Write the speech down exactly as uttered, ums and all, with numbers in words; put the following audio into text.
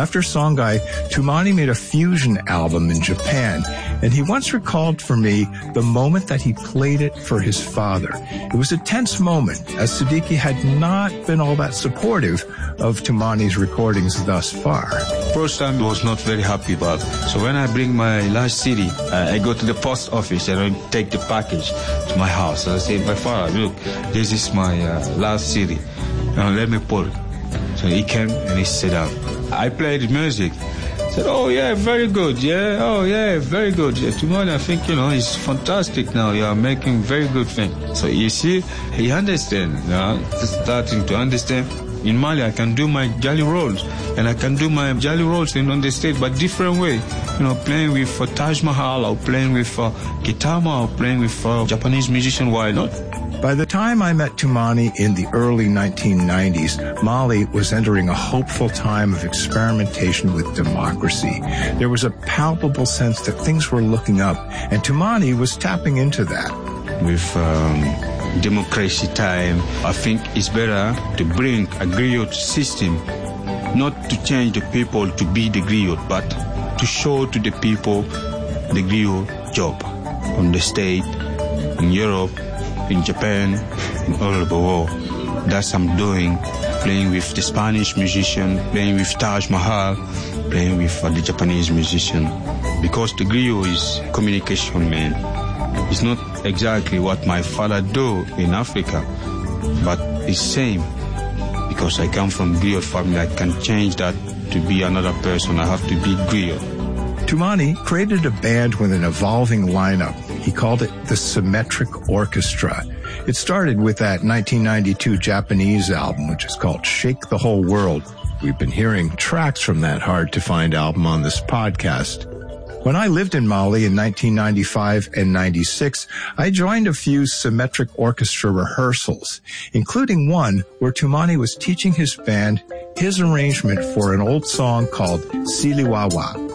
After Songhai, Toumani made a fusion album in Japan, and he once recalled for me the moment that he played it for his father. It was a tense moment, as Siddiqui had not been all that supportive of Toumani's recordings thus far. First time I was not very happy about it. So when I bring my last C D, uh, I go to the post office and I take the package to my house. And I say, my father, look, this is my uh, last C D. Now let me put it. So he came and he sat down. I played music. I said, oh yeah, very good, yeah, oh yeah, very good. Yeah, Toumani, I think, you know, it's fantastic now. You are making very good things. So you see, he understands, you know, starting to understand. In Mali, I can do my jolly rolls, and I can do my jolly rolls in on the stage, but different way. You know, playing with uh, Taj Mahal, or playing with uh, Gitama, or playing with uh, Japanese musician. Why not? By the time I met Toumani in the early nineteen nineties, Mali was entering a hopeful time of experimentation with democracy. There was a palpable sense that things were looking up, and Toumani was tapping into that. With um, democracy time, I think it's better to bring a griot system, not to change the people to be the griot, but to show to the people the griot job on the stage, in Europe, in Japan, in all over the world. That's what I'm doing, playing with the Spanish musician, playing with Taj Mahal, playing with uh, the Japanese musician. Because the griot is communication, man. It's not exactly what my father do in Africa, but it's same. Because I come from griot family, I can change that to be another person. I have to be griot. Toumani created a band with an evolving lineup. He called it the Symmetric Orchestra. It started with that nineteen ninety-two Japanese album, which is called Shake the Whole World. We've been hearing tracks from that hard-to-find album on this podcast. When I lived in Mali in nineteen ninety-five and ninety-six, I joined a few Symmetric Orchestra rehearsals, including one where Toumani was teaching his band his arrangement for an old song called Siliwawa.